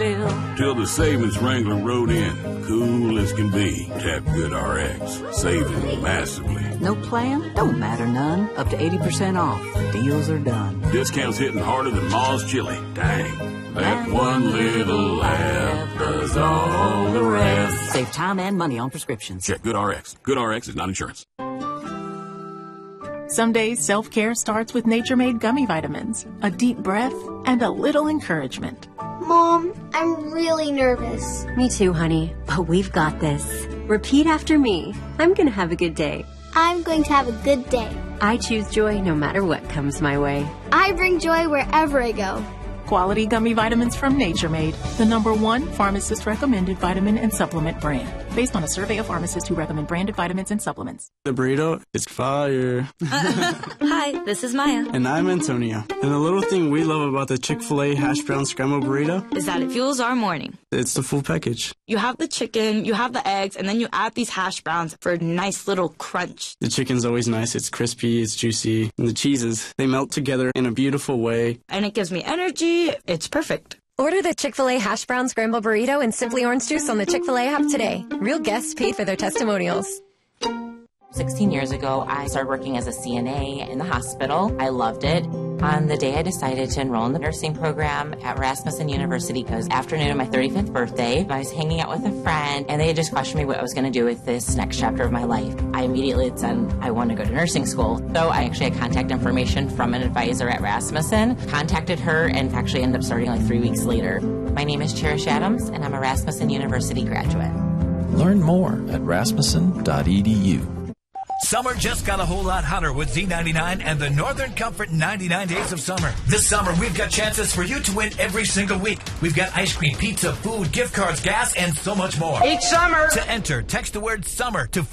Till the savings Wrangler rode in. Cool as can be. Tap GoodRx. Saving massively. No plan? Don't matter none. Up to 80% off. Deals are done. Discounts hitting harder than Ma's chili. Dang. That one little laugh does all the rest. Save time and money on prescriptions. Check GoodRx. GoodRx is not insurance. Some days self-care starts with Nature-Made gummy vitamins. A deep breath and a little encouragement. Mom, I'm really nervous. Me too, honey. But we've got this. Repeat after me. I'm going to have a good day. I'm going to have a good day. I choose joy no matter what comes my way. I bring joy wherever I go. Quality gummy vitamins from Nature Made, the #1 pharmacist-recommended vitamin and supplement brand, based on a survey of pharmacists who recommend branded vitamins and supplements. The burrito is fire. Hi, this is Maya. And I'm Antonio. And the little thing we love about the Chick-fil-A hash brown scrambled burrito is that it fuels our morning. It's the full package. You have the chicken, you have the eggs, and then you add these hash browns for a nice little crunch. The chicken's always nice. It's crispy, it's juicy. And the cheeses, they melt together in a beautiful way. And it gives me energy. It's perfect. Order the Chick-fil-A hash brown scrambled burrito and Simply Orange Juice on the Chick-fil-A app today. Real guests paid for their testimonials. 16 years ago, I started working as a CNA in the hospital. I loved it. On the day I decided to enroll in the nursing program at Rasmussen University, it was afternoon of my 35th birthday. I was hanging out with a friend, and they had just questioned me what I was going to do with this next chapter of my life. I immediately had said I want to go to nursing school. So I actually had contact information from an advisor at Rasmussen, contacted her, and actually ended up starting like 3 weeks later. My name is Cherish Adams, and I'm a Rasmussen University graduate. Learn more at rasmussen.edu. Summer just got a whole lot hotter with Z99 and the Northern Comfort 99 Days of Summer. This summer, we've got chances for you to win every single week. We've got ice cream, pizza, food, gift cards, gas, and so much more. Each summer! To enter, text the word SUMMER to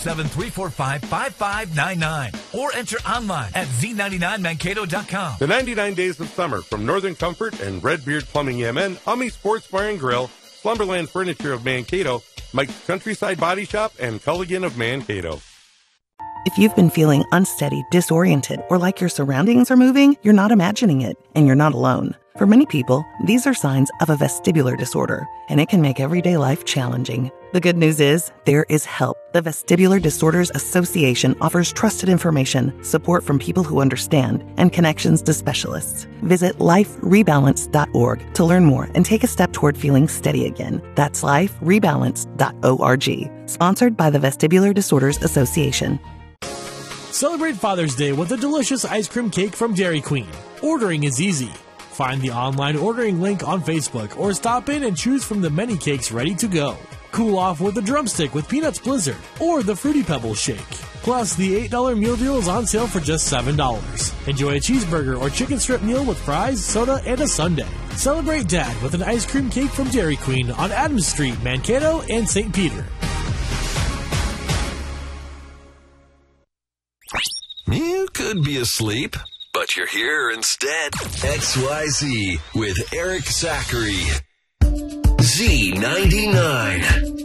507-345-5599 or enter online at Z99Mankato.com. The 99 Days of Summer from Northern Comfort and Redbeard Plumbing EMN, Ummy Sports Bar and Grill, Slumberland Furniture of Mankato, Mike's Countryside Body Shop, and Culligan of Mankato. If you've been feeling unsteady, disoriented, or like your surroundings are moving, you're not imagining it, and you're not alone. For many people, these are signs of a vestibular disorder, and it can make everyday life challenging. The good news is, there is help. The Vestibular Disorders Association offers trusted information, support from people who understand, and connections to specialists. Visit liferebalance.org to learn more and take a step toward feeling steady again. That's liferebalance.org. Sponsored by the Vestibular Disorders Association. Celebrate Father's Day with a delicious ice cream cake from Dairy Queen. Ordering is easy. Find the online ordering link on Facebook or stop in and choose from the many cakes ready to go. Cool off with a drumstick with Peanuts Blizzard or the Fruity Pebbles Shake. Plus, the $8 meal deal is on sale for just $7. Enjoy a cheeseburger or chicken strip meal with fries, soda, and a sundae. Celebrate Dad with an ice cream cake from Dairy Queen on Adams Street, Mankato, and St. Peter. You could be asleep, but you're here instead. XYZ with Eric Zachary. Z99.